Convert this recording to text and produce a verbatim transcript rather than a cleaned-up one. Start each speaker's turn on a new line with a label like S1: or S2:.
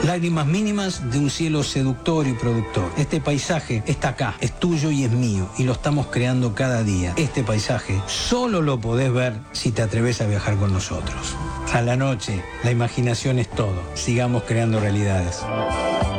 S1: Lágrimas mínimas de un cielo seductor y productor. Este paisaje está acá, es tuyo y es mío, y lo estamos creando cada día. Este paisaje solo lo podés ver si te atreves a viajar con nosotros. A la noche, la imaginación es todo. Sigamos creando realidades.